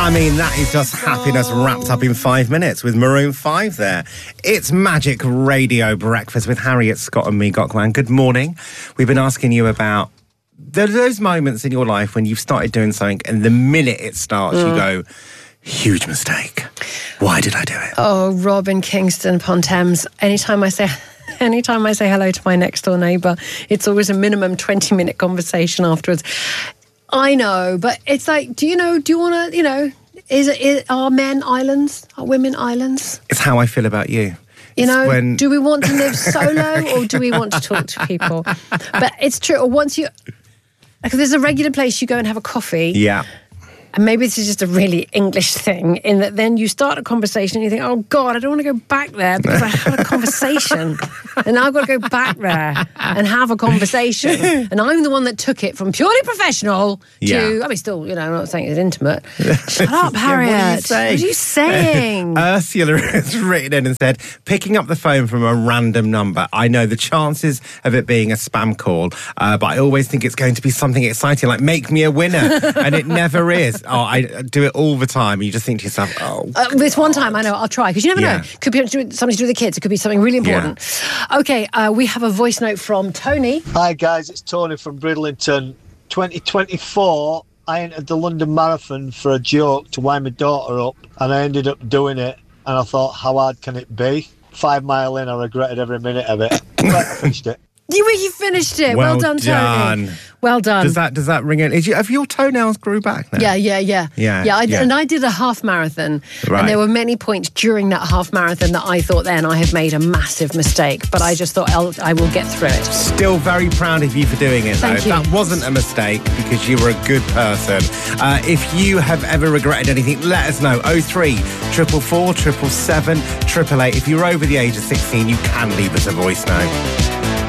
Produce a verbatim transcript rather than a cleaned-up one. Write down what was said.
I mean, that is just happiness wrapped up in five minutes with Maroon five there. It's Magic Radio Breakfast with Harriet Scott and me, Gokman. Good morning. We've been asking you about those moments in your life when you've started doing something and the minute it starts, mm. you go, huge mistake. Why did I do it? Oh, Rob in Kingston upon Thames. Anytime I say... Anytime I say hello to my next door neighbour, it's always a minimum twenty minute conversation afterwards. I know, but it's like, do you know, do you want to, you know, is it, is, are men islands? Are women islands? It's how I feel about you. You it's know, when... do we want to live solo or do we want to talk to people? But it's true, or once you, like, there's a regular place you go and have a coffee. Yeah. And maybe this is just a really English thing, in that then you start a conversation and you think, oh, God, I don't want to go back there because I had a conversation. And now I've got to go back there and have a conversation. And I'm the one that took it from purely professional yeah. to, I mean, still, you know, I'm not saying it's intimate. Shut up, Harriet. Yeah, what are you saying? What are you saying? Ursula has written in and said, picking up the phone from a random number. I know the chances of it being a spam call, uh, but I always think it's going to be something exciting, like make me a winner. And it never is. Oh, I do it all the time. You just think to yourself, oh, uh, this one time I know I'll try, because you never yeah. know. Could be something to do with the kids. It could be something really important. Yeah. Okay, uh, we have a voice note from Tony. Hi guys, it's Tony from Bridlington. twenty twenty-four, I entered the London Marathon for a joke to wind my daughter up, and I ended up doing it. And I thought, how hard can it be? Five mile in, I regretted every minute of it. But I finished it. You you finished it. Well, well done, done, Tony. Well done. Does that does that ring in? Is you, have your toenails grew back now? Yeah, yeah, yeah, yeah. Yeah, I, yeah. and I did a half marathon, right. and there were many points during that half marathon that I thought then I had made a massive mistake, but I just thought I'll, I will get through it. Still very proud of you for doing it, though. Thank you. That wasn't a mistake because you were a good person. Uh, if you have ever regretted anything, let us know. oh three, four four four, seven seven, eight eight eight. If you're over the age of sixteen, you can leave us a voice note.